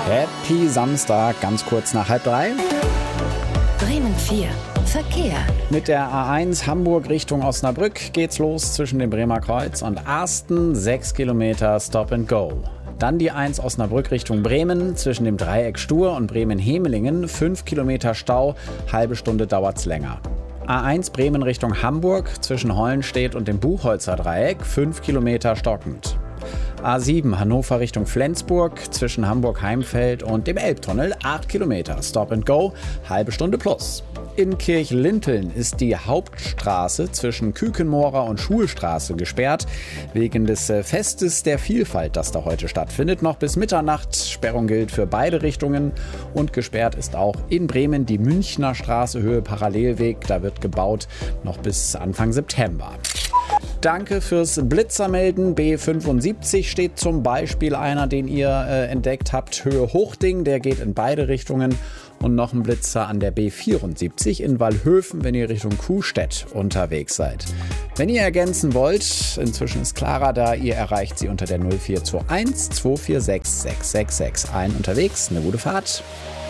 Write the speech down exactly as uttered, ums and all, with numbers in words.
Happy Samstag, ganz kurz nach halb drei. Bremen vier. Verkehr. Mit der A eins Hamburg Richtung Osnabrück geht's los zwischen dem Bremer Kreuz und Arsten. sechs Kilometer Stop and Go. Dann die eins Osnabrück Richtung Bremen zwischen dem Dreieck Stur und Bremen-Hemelingen. fünf Kilometer Stau, halbe Stunde dauert's länger. A eins Bremen Richtung Hamburg zwischen Hollenstedt und dem Buchholzer Dreieck. fünf Kilometer stockend. A sieben Hannover Richtung Flensburg zwischen Hamburg-Heimfeld und dem Elbtunnel. acht Kilometer Stop and Go, halbe Stunde plus. In Kirchlinteln ist die Hauptstraße zwischen Kükenmoorer und Schulstraße gesperrt, wegen des Festes der Vielfalt, das da heute stattfindet. Noch bis Mitternacht. Sperrung gilt für beide Richtungen und gesperrt ist auch in Bremen die Münchner Straße Höhe Parallelweg. Da wird gebaut noch bis Anfang September. Danke fürs Blitzermelden. B fünfundsiebzig steht zum Beispiel einer, den ihr äh, entdeckt habt. Höhe Hochding, der geht in beide Richtungen. Und noch ein Blitzer an der B vierundsiebzig in Wallhöfen, wenn ihr Richtung Kuhstedt unterwegs seid. Wenn ihr ergänzen wollt, inzwischen ist Clara da, ihr erreicht sie unter der null vier zwei eins zwei vier sechs sechs sechs sechs. Ein unterwegs, eine gute Fahrt.